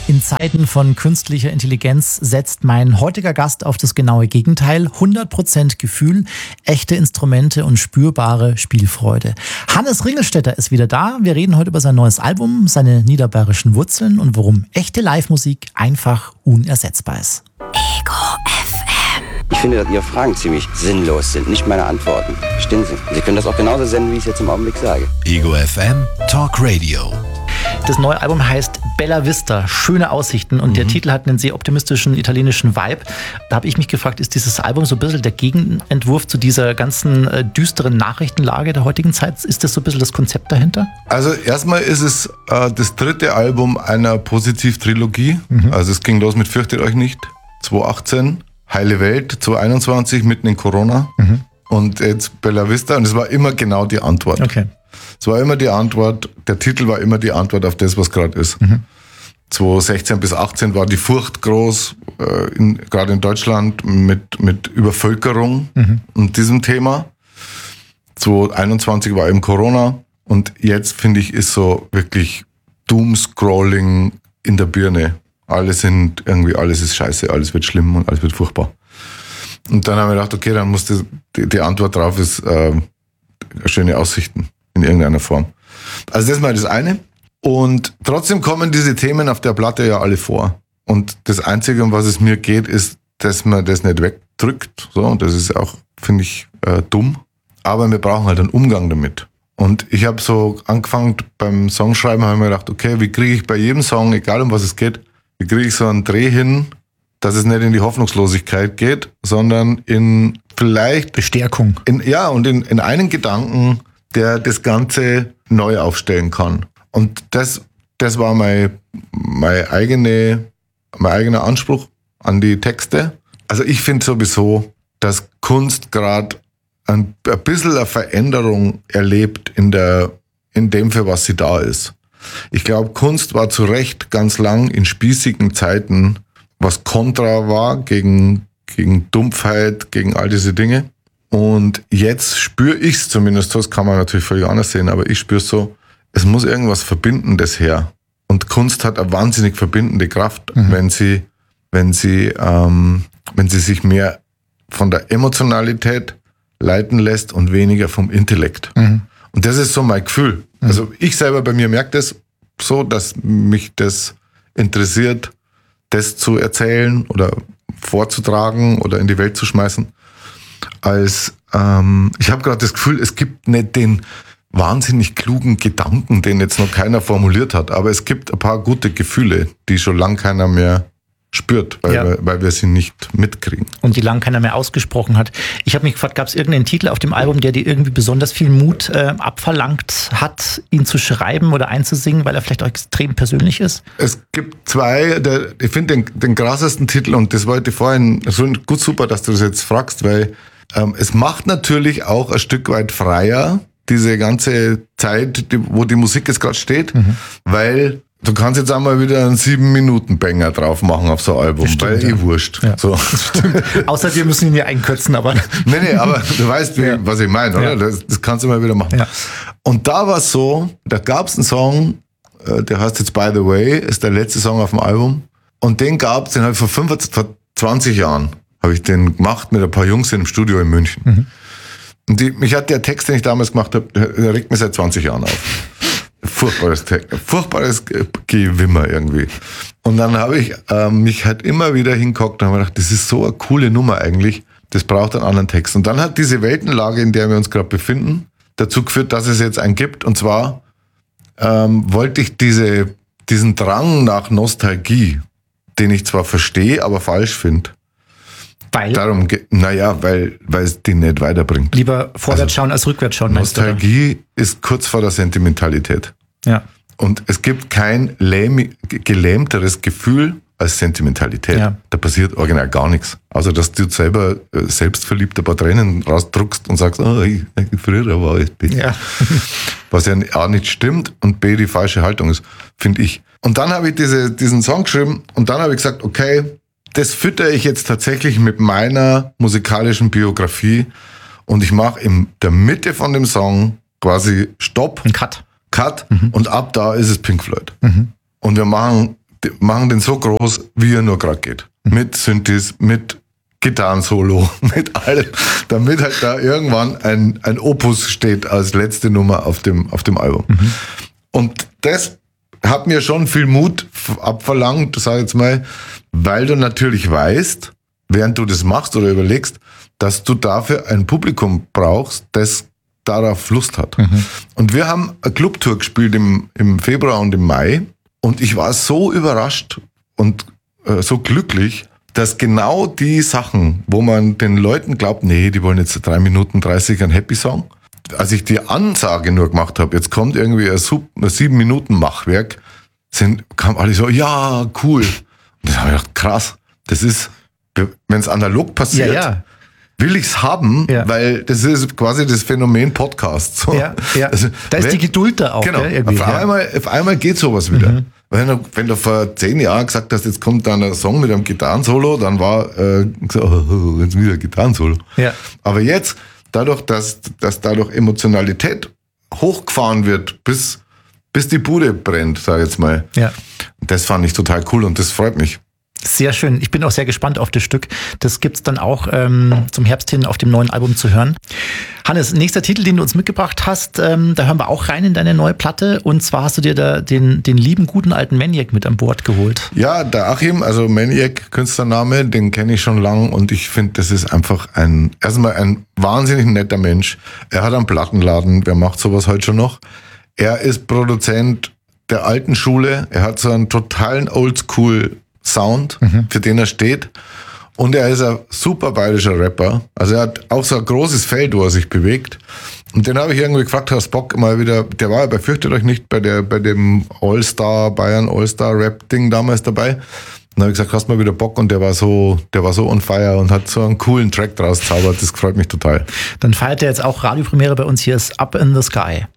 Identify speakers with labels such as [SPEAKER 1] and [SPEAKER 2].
[SPEAKER 1] In Zeiten von künstlicher Intelligenz setzt mein heutiger Gast auf das genaue Gegenteil. 100% Gefühl, echte Instrumente und spürbare Spielfreude. Hannes Ringelstetter ist wieder da. Wir reden heute über sein neues Album, seine niederbayerischen Wurzeln und warum echte Live-Musik einfach unersetzbar ist.
[SPEAKER 2] Ego FM.
[SPEAKER 3] Ich finde, dass Ihre Fragen ziemlich sinnlos sind, nicht meine Antworten. Verstehen Sie? Sie können das auch genauso senden, wie ich es jetzt im Augenblick sage.
[SPEAKER 2] Ego FM Talk Radio.
[SPEAKER 1] Das neue Album heißt Bella Vista, schöne Aussichten, und der Titel hat einen sehr optimistischen italienischen Vibe. Da habe ich mich gefragt, ist dieses Album so ein bisschen der Gegenentwurf zu dieser ganzen düsteren Nachrichtenlage der heutigen Zeit? Ist das so ein bisschen das Konzept dahinter?
[SPEAKER 4] Also erstmal ist es das dritte Album einer Positiv-Trilogie. Also es ging los mit Fürchtet euch nicht, 2018, Heile Welt, 2021, mitten in Corona und jetzt Bella Vista, und es war immer genau die Antwort.
[SPEAKER 1] Okay.
[SPEAKER 4] Es war immer die Antwort, der Titel war immer die Antwort auf das, was gerade ist. 2016 bis 2018 war die Furcht groß, gerade in Deutschland mit Übervölkerung und diesem Thema. 2021 war eben Corona, und jetzt, finde ich, ist so wirklich Doomscrolling in der Birne. Alles ist scheiße, alles wird schlimm und alles wird furchtbar. Und dann haben wir gedacht, okay, dann muss die Antwort drauf ist schöne Aussichten in irgendeiner Form. Also das ist mal das eine. Und trotzdem kommen diese Themen auf der Platte ja alle vor. Und das Einzige, um was es mir geht, ist, dass man das nicht wegdrückt. So, und das ist auch, finde ich, dumm. Aber wir brauchen halt einen Umgang damit. Und ich habe so angefangen beim Songschreiben, habe ich mir gedacht, okay, wie kriege ich bei jedem Song, egal um was es geht, wie kriege ich so einen Dreh hin, dass es nicht in die Hoffnungslosigkeit geht, sondern in vielleicht
[SPEAKER 1] Bestärkung.
[SPEAKER 4] In einen Gedanken, der das Ganze neu aufstellen kann. Und das war mein eigener Anspruch an die Texte. Also ich finde sowieso, dass Kunst gerade ein bisschen eine Veränderung erlebt in dem, für was sie da ist. Ich glaube, Kunst war zu Recht ganz lang in spießigen Zeiten, was kontra war gegen Dumpfheit, gegen all diese Dinge. Und jetzt spüre ich es zumindest so, das kann man natürlich völlig anders sehen, aber ich spüre es so, es muss irgendwas Verbindendes her. Und Kunst hat eine wahnsinnig verbindende Kraft, wenn sie sich mehr von der Emotionalität leiten lässt und weniger vom Intellekt. Und das ist so mein Gefühl. Also ich selber, bei mir merke das so, dass mich das interessiert, das zu erzählen oder vorzutragen oder in die Welt zu schmeißen. Ich habe gerade das Gefühl, es gibt nicht den wahnsinnig klugen Gedanken, den jetzt noch keiner formuliert hat, aber es gibt ein paar gute Gefühle, die schon lange keiner mehr spürt, weil wir sie nicht mitkriegen.
[SPEAKER 1] Und die lange keiner mehr ausgesprochen hat. Ich habe mich gefragt, gab es irgendeinen Titel auf dem Album, der dir irgendwie besonders viel Mut abverlangt hat, ihn zu schreiben oder einzusingen, weil er vielleicht auch extrem persönlich ist?
[SPEAKER 4] Es gibt zwei, ich finde den krassesten Titel, und das wollte ich vorhin, gut, super, dass du das jetzt fragst, weil es macht natürlich auch ein Stück weit freier, diese ganze Zeit, wo die Musik jetzt gerade steht, weil du kannst jetzt einmal wieder einen 7-Minuten-Banger drauf machen auf so ein Album,
[SPEAKER 1] Stimmt,
[SPEAKER 4] weil wurscht.
[SPEAKER 1] Ja.
[SPEAKER 4] So.
[SPEAKER 1] Außer wir müssen ihn ja einkürzen, aber...
[SPEAKER 4] Nee, aber du weißt, was ich meine, oder?
[SPEAKER 1] Ja.
[SPEAKER 4] Das kannst du mal wieder machen.
[SPEAKER 1] Ja.
[SPEAKER 4] Und da war es so, da gab es einen Song, der heißt jetzt By the Way, ist der letzte Song auf dem Album. Und den habe ich vor 20 Jahren, habe ich den gemacht mit ein paar Jungs im Studio in München. Und mich hat der Text, den ich damals gemacht habe, der regt mich seit 20 Jahren auf. Furchtbares Gewimmer irgendwie. Und dann habe ich mich halt immer wieder hingeguckt und habe gedacht, das ist so eine coole Nummer eigentlich, das braucht einen anderen Text. Und dann hat diese Weltenlage, in der wir uns gerade befinden, dazu geführt, dass es jetzt einen gibt. Und zwar wollte ich diesen Drang nach Nostalgie, den ich zwar verstehe, aber falsch finde.
[SPEAKER 1] Weil?
[SPEAKER 4] Weil es die nicht weiterbringt.
[SPEAKER 1] Lieber vorwärts schauen als rückwärts schauen.
[SPEAKER 4] Nostalgie ist kurz vor der Sentimentalität.
[SPEAKER 1] Ja.
[SPEAKER 4] Und es gibt kein gelähmteres Gefühl als Sentimentalität.
[SPEAKER 1] Ja.
[SPEAKER 4] Da passiert original gar nichts. Also, dass du selber selbstverliebt ein paar Tränen rausdruckst und sagst, früher war ich besser.
[SPEAKER 1] Ja.
[SPEAKER 4] Was ja A nicht stimmt und B die falsche Haltung ist, finde ich. Und dann habe ich diesen Song geschrieben und dann habe ich gesagt, okay, das füttere ich jetzt tatsächlich mit meiner musikalischen Biografie, und ich mache in der Mitte von dem Song quasi Stopp.
[SPEAKER 1] Ein Cut.
[SPEAKER 4] Und ab da ist es Pink Floyd. Und wir machen machen den so groß, wie er nur gerade geht. Mit Synthes, mit Gitarrensolo, mit allem, damit halt da irgendwann ein Opus steht als letzte Nummer auf dem Album. Und das hat mir schon viel Mut abverlangt, sag ich jetzt mal, weil du natürlich weißt, während du das machst oder überlegst, dass du dafür ein Publikum brauchst, das darauf Lust hat. Und wir haben eine Clubtour gespielt im Februar und im Mai und ich war so überrascht und so glücklich, dass genau die Sachen, wo man den Leuten glaubt, nee, die wollen jetzt 3 Minuten 30 einen Happy-Song. Als ich die Ansage nur gemacht habe, jetzt kommt irgendwie ein 7-Minuten-Machwerk, kam alle so, ja, cool. Und das habe ich gedacht, krass, das ist, wenn es analog passiert, will ich's haben, weil das ist quasi das Phänomen Podcast. So.
[SPEAKER 1] Ja. Also, da ist die Geduld da auch.
[SPEAKER 4] Genau,
[SPEAKER 1] irgendwie,
[SPEAKER 4] auf einmal geht sowas wieder. Wenn du vor 10 Jahren gesagt hast, jetzt kommt dann ein Song mit einem Gitarrensolo, dann war jetzt wieder ein Gitarrensolo.
[SPEAKER 1] Ja.
[SPEAKER 4] Aber jetzt, dadurch, dass dadurch Emotionalität hochgefahren wird, bis die Bude brennt, sag ich jetzt mal.
[SPEAKER 1] Ja.
[SPEAKER 4] Das fand ich total cool und das freut mich.
[SPEAKER 1] Sehr schön. Ich bin auch sehr gespannt auf das Stück. Das gibt's dann auch zum Herbst hin auf dem neuen Album zu hören. Hannes, nächster Titel, den du uns mitgebracht hast, da hören wir auch rein in deine neue Platte. Und zwar hast du dir da den lieben, guten alten Maniac mit an Bord geholt.
[SPEAKER 4] Ja, der Achim, also Maniac, Künstlername, den kenne ich schon lang und ich finde, das ist einfach erstmal ein wahnsinnig netter Mensch. Er hat einen Plattenladen, wer macht sowas heute schon noch? Er ist Produzent der alten Schule. Er hat so einen totalen Oldschool-Sound, für den er steht. Und er ist ein super bayerischer Rapper. Also er hat auch so ein großes Feld, wo er sich bewegt. Und den habe ich irgendwie gefragt, hast Bock mal wieder, der war ja bei Fürchtet euch nicht bei dem Bayern All-Star-Rap-Ding damals dabei. Und dann habe ich gesagt, hast mal wieder Bock, und der war so on fire und hat so einen coolen Track draus zaubert. Das freut mich total.
[SPEAKER 1] Dann feiert er jetzt auch Radiopremiere bei uns. Hier ist Up in the Sky.